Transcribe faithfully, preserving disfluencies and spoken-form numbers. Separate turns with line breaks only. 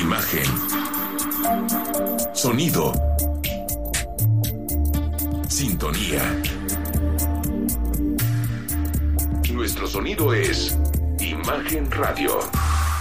Imagen. Sonido. Sintonía. Nuestro sonido es Imagen Radio.